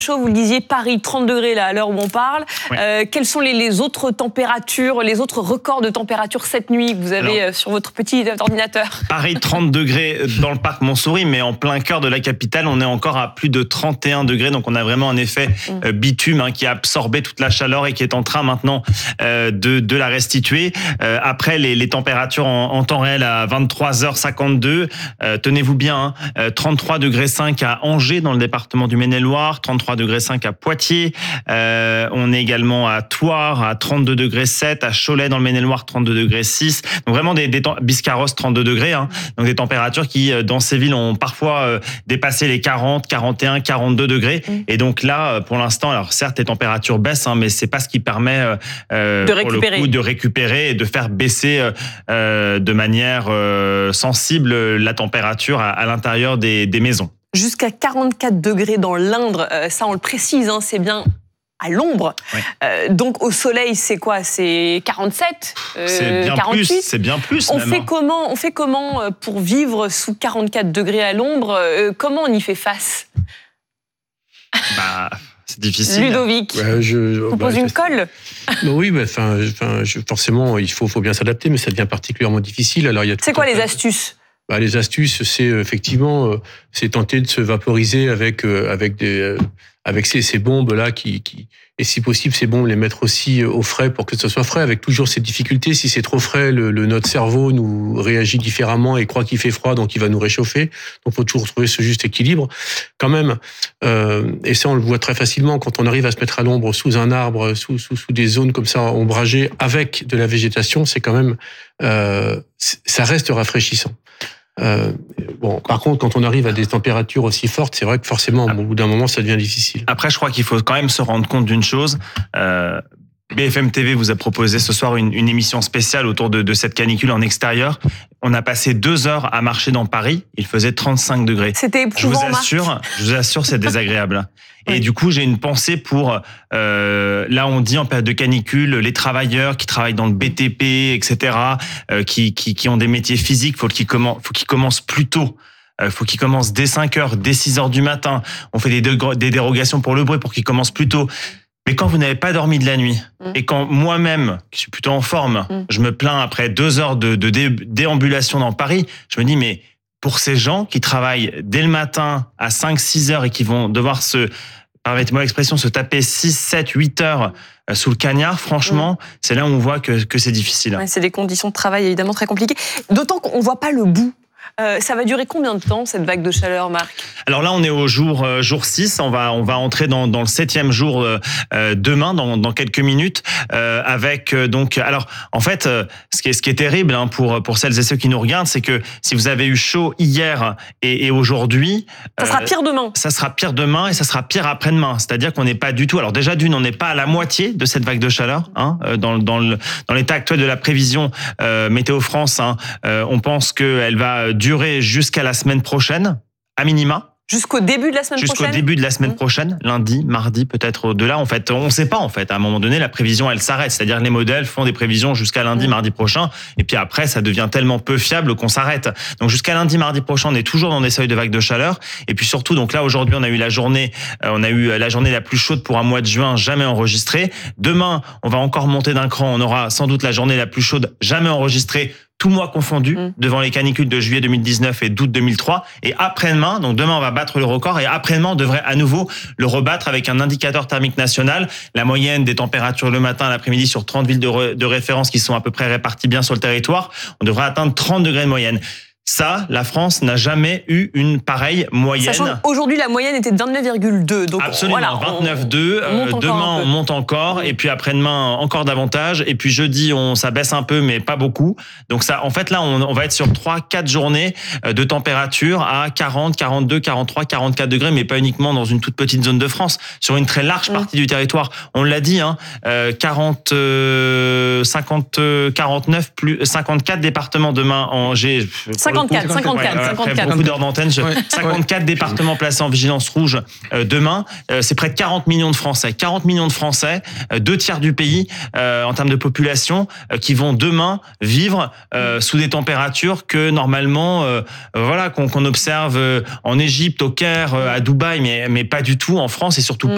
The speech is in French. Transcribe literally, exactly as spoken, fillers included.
chaud, vous le disiez, Paris, trente degrés là, à l'heure où on parle. Oui. Euh, quelles sont les, les autres températures, les autres records de température cette nuit que vous avez Alors, sur votre petit ordinateur? Paris, trente degrés dans le parc Montsouris, mais en plein cœur de la capitale, on est encore à plus de trente et un degrés. Donc on a vraiment un effet mmh. bitume hein, qui a absorbé toute la chaleur et qui est en train maintenant euh, de, de la restituer. Euh, après, les, les températures en, en temps réel à vingt-trois heures cinquante-deux, euh, tenez-vous bien, hein, trente-trois degrés cinq à Angers dans le département du Maine-et-Loire, trente-trois degrés cinq à Poitiers. Euh, on est également à Thouars à trente-deux degrés sept, à Cholet dans le Maine-et-Loire trente-deux degrés six. Donc vraiment des, des Biscarrosse trente-deux degrés. Hein. Donc des températures qui dans ces villes ont parfois euh, dépassé les quarante, quarante et un, quarante-deux degrés. Mmh. Et donc là, pour l'instant, alors certes les températures baissent, hein, mais c'est pas ce qui permet euh, de, pour récupérer. Le coup, de récupérer et de faire baisser euh, de manière euh, sensible la température à, à l'intérieur des, des maisons. Jusqu'à quarante-quatre degrés dans l'Indre, euh, ça on le précise, hein, c'est bien à l'ombre. Oui. Euh, donc au soleil, c'est quoi? C'est quarante-sept, euh, c'est bien quarante-huit. Plus, c'est bien plus. On même, fait hein. comment On fait comment pour vivre sous quarante-quatre degrés à l'ombre? euh, Comment on y fait face? Bah. C'est difficile. Ludovic, ouais, je vous bah, pose une colle. Non, oui, mais enfin, enfin, forcément, il faut, faut bien s'adapter, mais ça devient particulièrement difficile. Alors, il y a. C'est quoi les astuces? Bah, les astuces, c'est effectivement, c'est tenter de se vaporiser avec avec des avec ces, ces bombes là qui, qui et si possible ces bombes les mettre aussi au frais pour que ce soit frais, avec toujours ces difficultés. Si c'est trop frais, le, le notre cerveau nous réagit différemment et croit qu'il fait froid, donc il va nous réchauffer. Donc faut toujours trouver ce juste équilibre quand même. Euh, et ça on le voit très facilement quand on arrive à se mettre à l'ombre sous un arbre, sous sous, sous des zones comme ça ombragées avec de la végétation, c'est quand même euh, ça reste rafraîchissant. Euh, bon, par contre, quand on arrive à des températures aussi fortes, c'est vrai que forcément, au bout d'un moment, ça devient difficile. Après, je crois qu'il faut quand même se rendre compte d'une chose. Euh, B F M T V vous a proposé ce soir une, une émission spéciale autour de, de cette canicule en extérieur. On a passé deux heures à marcher dans Paris. Il faisait trente-cinq degrés. C'était éprouvant. Je vous assure, je vous assure, c'est désagréable. Et oui. Du coup, j'ai une pensée pour, euh, là on dit en période de canicule, les travailleurs qui travaillent dans le B T P, et cetera, euh, qui, qui, qui ont des métiers physiques, faut qu'ils commencent, faut qu'ils commencent plus tôt. Il faut qu'ils commencent dès cinq heures, dès six heures du matin. On fait des, des dérogations pour le bruit pour qu'ils commencent plus tôt. Mais quand vous n'avez pas dormi de la nuit, mmh. et quand moi-même, qui suis plutôt en forme, mmh. je me plains après deux heures de, de dé, déambulation dans Paris, je me dis, mais pour ces gens qui travaillent dès le matin à cinq six heures et qui vont devoir se, permettez-moi l'expression, se taper six sept huit heures sous le cagnard, franchement, mmh. c'est là où on voit que, que c'est difficile. Ouais, c'est des conditions de travail évidemment très compliquées. D'autant qu'on ne voit pas le bout. Euh, ça va durer combien de temps, cette vague de chaleur, Marc? Alors là, on est au jour, euh, jour six. On va, on va entrer dans, dans le septième jour euh, demain, dans, dans quelques minutes, euh, avec euh, donc. Alors, en fait, euh, ce qui est, ce qui est terrible hein, pour pour celles et ceux qui nous regardent, c'est que si vous avez eu chaud hier et, et aujourd'hui, ça sera pire demain. Ça sera pire demain et ça sera pire après-demain. C'est-à-dire qu'on n'est pas du tout. Alors déjà d'une, on n'est pas à la moitié de cette vague de chaleur. Hein, dans dans le dans l'état actuel de la prévision euh, Météo France, hein, euh, on pense qu'elle va durer jusqu'à la semaine prochaine, à minima. Jusqu'au début de la semaine Jusqu'au prochaine. Jusqu'au début de la semaine mmh. prochaine, lundi, mardi, peut-être au-delà. En fait, on ne sait pas. En fait, à un moment donné, la prévision, elle s'arrête. C'est-à-dire que les modèles font des prévisions jusqu'à lundi, mmh. mardi prochain, et puis après, ça devient tellement peu fiable qu'on s'arrête. Donc jusqu'à lundi, mardi prochain, on est toujours dans des seuils de vagues de chaleur. Et puis surtout, donc là aujourd'hui, on a eu la journée, euh, on a eu la journée la plus chaude pour un mois de juin jamais enregistrée. Demain, on va encore monter d'un cran. On aura sans doute la journée la plus chaude jamais enregistrée. Tout mois confondu, mmh. devant les canicules de juillet deux mille dix-neuf et d'août deux mille trois. Et après-demain, donc demain, on va battre le record. Et après-demain, on devrait à nouveau le rebattre avec un indicateur thermique national. La moyenne des températures le matin, l'après-midi sur trente villes de, re, de référence qui sont à peu près réparties bien sur le territoire. On devrait atteindre trente degrés de moyenne. Ça, la France n'a jamais eu une pareille moyenne. Sachant qu'aujourd'hui, la moyenne était de vingt-neuf virgule deux. Donc absolument, voilà, vingt-neuf virgule deux. Euh, demain, on monte encore. Et puis après-demain, encore davantage. Et puis jeudi, on, ça baisse un peu, mais pas beaucoup. Donc ça, en fait, là, on, on va être sur trois quatre journées de température à quarante, quarante-deux, quarante-trois, quarante-quatre degrés, mais pas uniquement dans une toute petite zone de France. Sur une très large partie mmh. du territoire. On l'a dit, hein, euh, quarante, euh, cinquante, quarante-neuf, plus, cinquante-quatre départements demain en G. cinquante-quatre, cinquante-quatre, ouais, cinquante-quatre. Beaucoup d'heures d'antenne. Je... Ouais. cinquante-quatre départements placés en vigilance rouge euh, demain. Euh, c'est près de quarante millions de Français. quarante millions de Français, euh, deux tiers du pays euh, en termes de population, euh, qui vont demain vivre euh, sous des températures que normalement, euh, voilà, qu'on, qu'on observe euh, en Égypte, au Caire, euh, à Dubaï, mais mais pas du tout en France et surtout pas